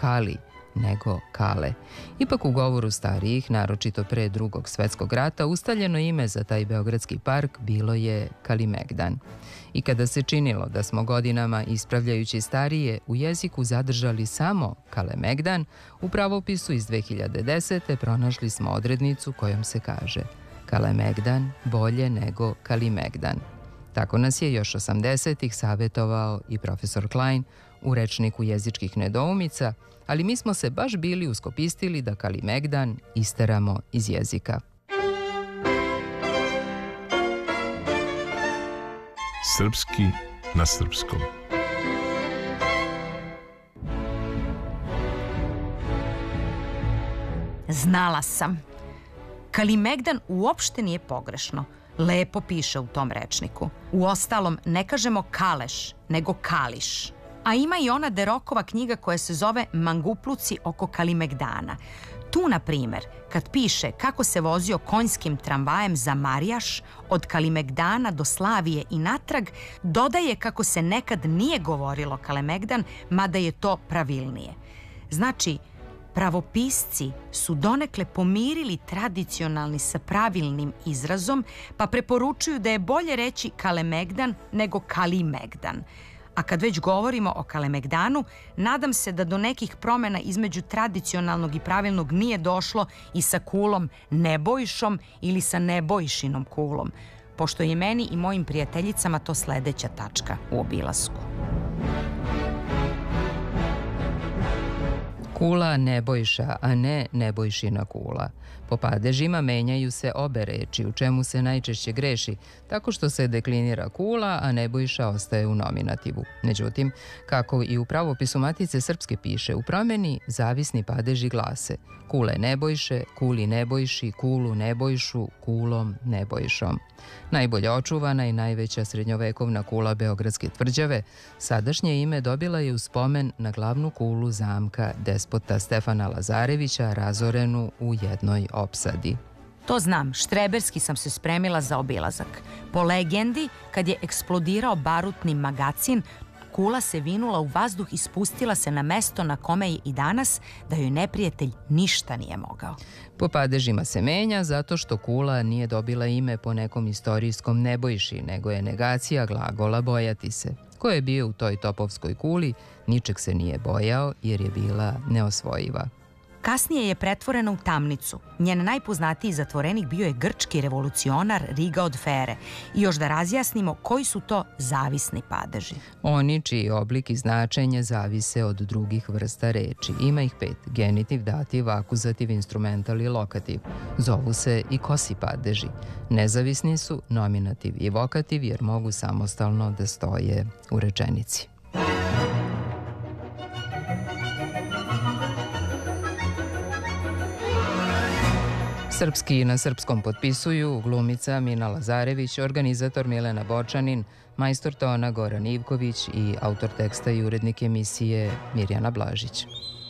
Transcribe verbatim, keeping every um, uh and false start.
Kali nego Kale. Ipak u govoru starijih, naročito pre Drugog svetskog rata, ustaljeno ime za taj beogradski park bilo je Kalimegdan. I kada se činilo da smo godinama, ispravljajući starije, u jeziku zadržali samo Kalemegdan, u pravopisu iz dve hiljade desete. pronašli smo odrednicu kojom se kaže Kalemegdan bolje nego Kalimegdan. Tako nas je još osamdesetih savetovao i profesor Klein u rečniku jezičkih nedoumica, ali mi smo se baš bili uskopistili da Kalimegdan isteramo iz jezika. Srpski na srpskom. Znala sam. Kalimegdan uopšte nije pogrešno. Lepo piše u tom rečniku. Uostalom, ne kažemo Kaleš, nego Kališ. A ima i ona Derokova knjiga koja se zove Mangupluci oko Kalimegdana. Tu, na primer, kad piše kako se vozio konjskim tramvajem za Marijaš od Kalimegdana do Slavije i natrag, dodaje kako se nekad nije govorilo Kalemegdan, mada je to pravilnije. Znači, pravopisci su donekle pomirili tradicionalni sa pravilnim izrazom, pa preporučuju da je bolje reći Kalemegdan nego Kalimegdan. A kad već govorimo o Kalemegdanu, nadam se da do nekih promjena između tradicionalnog i pravilnog nije došlo i sa kulom Nebojšom ili sa Nebojšinom kulom, pošto je meni i mojim prijateljicama to sledeća tačka u obilasku. Kula Nebojša, a ne Nebojšina kula. Po padežima menjaju se obe reči, u čemu se najčešće greši, tako što se deklinira kula, a Nebojša ostaje u nominativu. Međutim, kako i u pravopisu Matice Srpske piše, u promeni zavisni padeži glase Kule Nebojše, Kuli Nebojši, Kulu Nebojšu, Kulom Nebojšom. Najbolje očuvana i najveća srednjovekovna kula Beogradske tvrđave, sadašnje ime dobila je u spomen na glavnu kulu zamka despota Stefana Lazarevića, razorenu u jednoj opsadi. To znam, štreberski sam se spremila za obilazak. Po legendi, kad je eksplodirao barutni magacin, kula se vinula u vazduh i spustila se na mesto na kome je i danas, da joj neprijatelj ništa nije mogao. Po padežima se menja zato što kula nije dobila ime po nekom istorijskom Nebojši, nego je negacija glagola bojati se. Ko je bio u toj topovskoj kuli, ničeg se nije bojao jer je bila neosvojiva. Kasnije je pretvorena u tamnicu. Njen najpoznatiji zatvorenik bio je grčki revolucionar Riga od Fere. I još da razjasnimo koji su to zavisni padeži. Oni čiji oblik i značenje zavise od drugih vrsta reči. Ima ih pet: genitiv, dativ, akuzativ, instrumental i lokativ. Zovu se i kosi padeži. Nezavisni su nominativ i vokativ jer mogu samostalno da stoje u rečenici. Srpski na srpskom potpisuju glumica Mina Lazarević, organizator Milena Bočanin, majstor tona Goran Ivković i autor teksta i urednik emisije Mirjana Blažić.